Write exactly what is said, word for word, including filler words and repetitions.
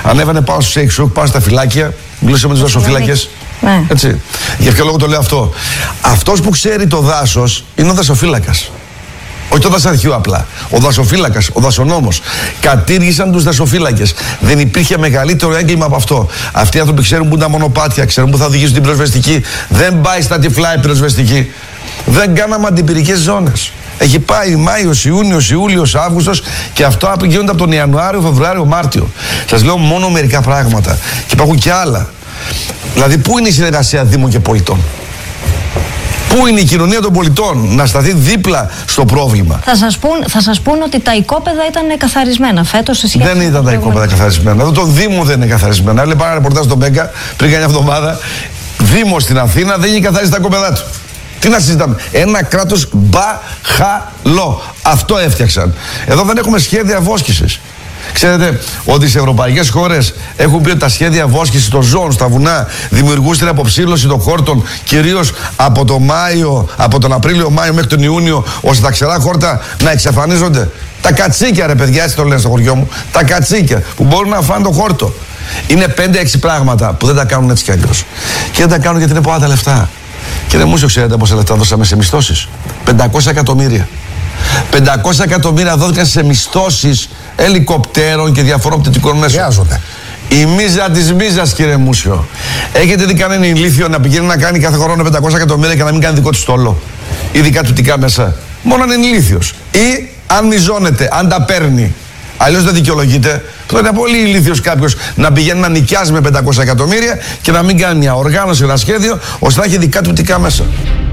Ανέβανε πάνω στο Σέιξουκ, πάνω στα φυλάκια, μιλούσε με τους δασοφύλακες. Ναι. Έτσι. Για ποιο λόγο το λέω αυτό? Αυτός που ξέρει το δάσος είναι ο δασοφύλακας. Όχι το δασαρχείο απλά. Ο δασοφύλακας, ο δασονόμος. Κατήργησαν τους δασοφύλακες. Δεν υπήρχε μεγαλύτερο έγκλημα από αυτό. Αυτοί οι άνθρωποι ξέρουν που είναι τα μονοπάτια, ξέρουν που θα οδηγήσουν την πυροσβεστική. Δεν πάει στα τυφλά η πυροσβεστική. Δεν κάναμε αντιπυρικές ζώνες. Έχει πάει Μάιος, Ιούνιος, Ιούλιος, Αύγουστος και αυτό γίνονται από τον Ιανουάριο, Φεβρουάριο, Μάρτιο. Σας λέω μόνο μερικά πράγματα. Και υπάρχουν και άλλα. Δηλαδή, πού είναι η συνεργασία Δήμων και πολιτών? Πού είναι η κοινωνία των πολιτών να σταθεί δίπλα στο πρόβλημα? Θα σας πούν, θα σας πούν ότι τα οικόπεδα ήταν καθαρισμένα φέτος σε σχέση. Δεν ήταν τα οικόπεδα καθαρισμένα. Εδώ το Δήμο δεν είναι καθαρισμένα. Έλεγα ένα ρεπορτάζ στον Μπέκα πριν μια εβδομάδα. Δήμο στην Αθήνα δεν είχε καθαρίσει τα οικόπεδά του. Τι να συζητάμε? Ένα κράτος μπαχαλό. Αυτό έφτιαξαν. Εδώ δεν έχουμε σχέδια βόσκησης. Ξέρετε ότι σε ευρωπαϊκές χώρες έχουν πει ότι τα σχέδια βόσκησης των ζώων στα βουνά δημιουργούν την αποψήλωση των χόρτων, κυρίως από το Μάιο, από τον Απρίλιο-Μάιο μέχρι τον Ιούνιο, ώστε τα ξερά χόρτα να εξαφανίζονται. Τα κατσίκια, ρε παιδιά, έτσι το λένε στο χωριό μου. Τα κατσίκια που μπορούν να φάνε το χόρτο. Είναι πέντε έξι πράγματα που δεν τα κάνουν έτσι κι αλλιώς. Και δεν τα κάνουν γιατί είναι πολλά τα λεφτά. Κύριε Μούσιο, ξέρετε πόσα λεφτά δώσαμε σε μισθώσεις? πεντακόσια εκατομμύρια. πεντακόσια εκατομμύρια δόθηκαν σε μισθώσεις ελικοπτέρων και διαφορών πτυτικών μέσων. Χρειάζονται. Η μίζα της μίζας, κύριε Μούσιο. Έχετε δει κανένα ηλίθιο να πηγαίνει να κάνει κάθε χρόνο πεντακόσια εκατομμύρια και να μην κάνει δικό του στόλο? Ή δικά του τικά μέσα? Μόνο αν είναι ηλίθιος. Ή αν μιζώνεται, αν τα παίρνει. Αλλιώς δεν δικαιολογείται. Θα είναι πολύ ηλίθιος κάποιος να πηγαίνει να νοικιάζει με πεντακόσια εκατομμύρια και να μην κάνει μια οργάνωση, ένα σχέδιο, ώστε να έχει δικά του τικά μέσα.